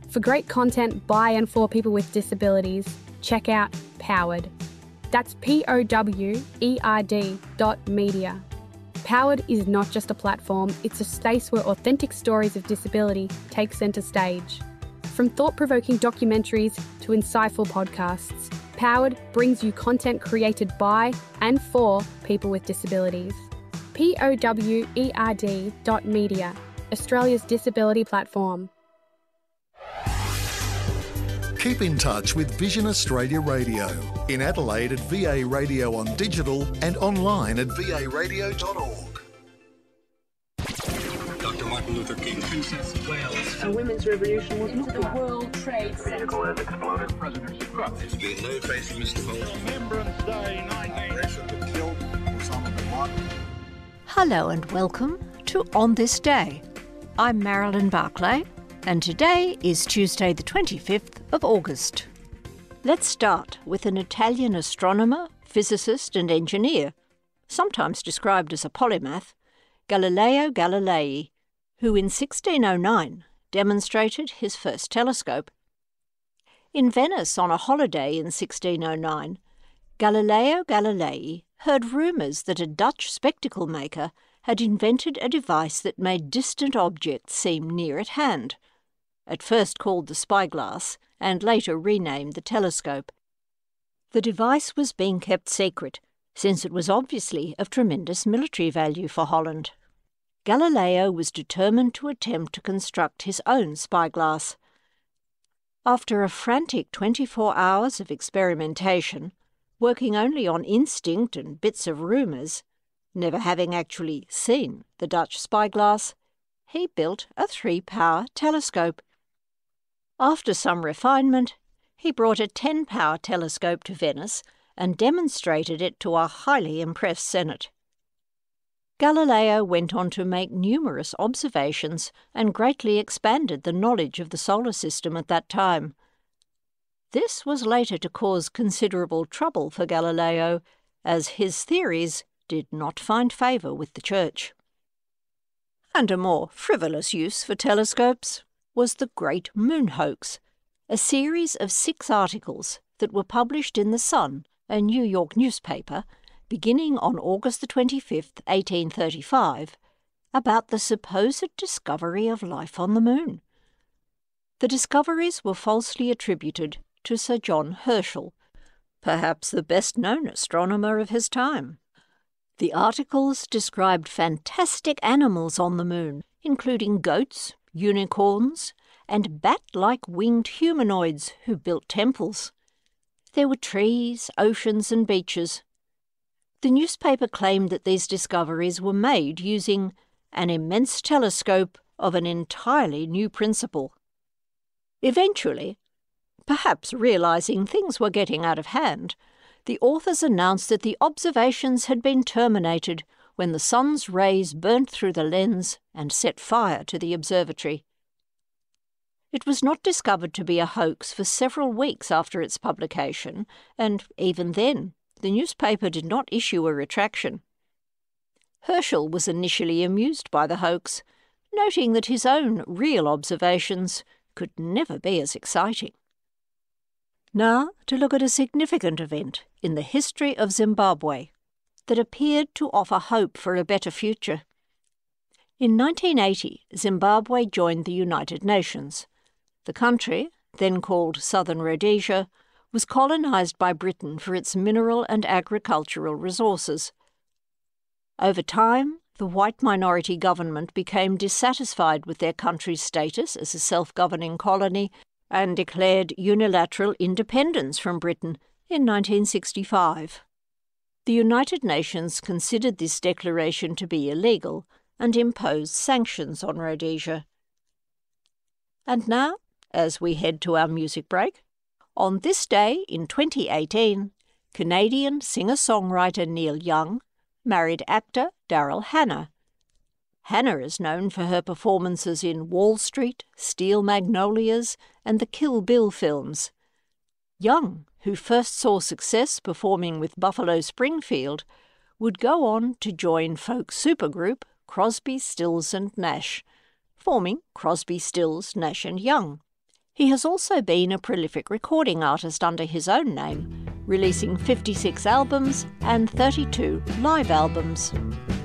For great content by and for people with disabilities, check out Powered. That's POWERD.media. Powered is not just a platform, it's a space where authentic stories of disability take centre stage. From thought-provoking documentaries to insightful podcasts, Powered brings you content created by and for people with disabilities. POWERD.media, Australia's disability platform. Keep in touch with Vision Australia Radio. In Adelaide at VA Radio on digital and online at varadio.org. Dr. Martin Luther King. Princess of Wales. A women's revolution was not the World Trade Center. Vehicle has exploded. President Trump. It's been no face, Mr. Holt. Remembrance Day 19. Killed Osama bin Laden. Hello and welcome to On This Day. I'm Marilyn Barclay, and today is Tuesday the 25th of August. Let's start with an Italian astronomer, physicist and engineer, sometimes described as a polymath, Galileo Galilei, who in 1609 demonstrated his first telescope. In Venice on a holiday in 1609, Galileo Galilei heard rumours that a Dutch spectacle maker had invented a device that made distant objects seem near at hand, at first called the spyglass and later renamed the telescope. The device was being kept secret, since it was obviously of tremendous military value for Holland. Galileo was determined to attempt to construct his own spyglass. After a frantic 24 hours of experimentation, working only on instinct and bits of rumours, never having actually seen the Dutch spyglass, he built a 3-power telescope. After some refinement, he brought a 10-power telescope to Venice and demonstrated it to a highly impressed Senate. Galileo went on to make numerous observations and greatly expanded the knowledge of the solar system at that time. This was later to cause considerable trouble for Galileo, as his theories did not find favour with the Church. And a more frivolous use for telescopes was the Great Moon Hoax, a series of 6 articles that were published in The Sun, a New York newspaper, beginning on August the 25th, 1835, about the supposed discovery of life on the moon. The discoveries were falsely attributed to Sir John Herschel, perhaps the best-known astronomer of his time. The articles described fantastic animals on the moon, including goats, unicorns, and bat-like winged humanoids who built temples. There were trees, oceans, and beaches. The newspaper claimed that these discoveries were made using an immense telescope of an entirely new principle. Eventually, perhaps realizing things were getting out of hand, the authors announced that the observations had been terminated when the sun's rays burnt through the lens and set fire to the observatory. It was not discovered to be a hoax for several weeks after its publication, and even then, the newspaper did not issue a retraction. Herschel was initially amused by the hoax, noting that his own real observations could never be as exciting. Now, to look at a significant event in the history of Zimbabwe that appeared to offer hope for a better future. In 1980, Zimbabwe joined the United Nations. The country, then called Southern Rhodesia, was colonised by Britain for its mineral and agricultural resources. Over time, the white minority government became dissatisfied with their country's status as a self-governing colony and declared unilateral independence from Britain in 1965. The United Nations considered this declaration to be illegal and imposed sanctions on Rhodesia. And now, as we head to our music break, on this day in 2018, Canadian singer-songwriter Neil Young married actor Daryl Hannah. Hannah is known for her performances in Wall Street, Steel Magnolias, and the Kill Bill films. Young, who first saw success performing with Buffalo Springfield, would go on to join folk supergroup Crosby, Stills and Nash, forming Crosby, Stills, Nash and Young. He has also been a prolific recording artist under his own name, releasing 56 albums and 32 live albums.